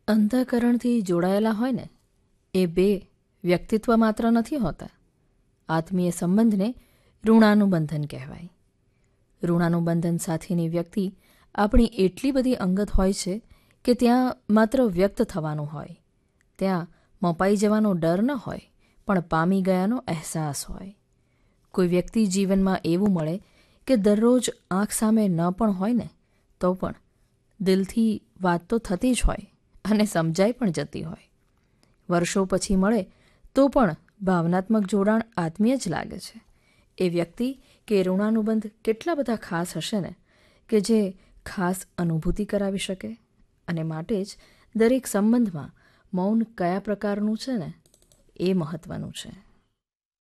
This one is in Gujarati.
અંતઃકરણથી જોડાયેલા હોય ને એ બે વ્યક્તિત્વ માત્ર નથી હોતા. આત્મીય સંબંધને ઋણાનુબંધન કહેવાય. ઋણાનુબંધન સાથેની વ્યક્તિ આપણી એટલી બધી અંગત હોય છે કે ત્યાં માત્ર વ્યક્ત થવાનું હોય, ત્યાં મપાઈ જવાનો ડર ન હોય, પણ પામી ગયાનો અહેસાસ હોય. કોઈ વ્યક્તિ જીવનમાં એવું મળે કે દરરોજ આંખ સામે ન પણ હોય ને તો પણ દિલથી વાત તો થતી જ હોય અને સમજાઈ પણ જતી હોય. વર્ષો પછી મળે તો પણ ભાવનાત્મક જોડાણ આત્મીય જ લાગે છે. એ વ્યક્તિ કે ઋણાનુબંધ કેટલા બધા ખાસ હશે ને કે જે ખાસ અનુભૂતિ કરાવી શકે. અને માટે જ દરેક સંબંધમાં મૌન કયા પ્રકારનું છે ને એ મહત્ત્વનું છે.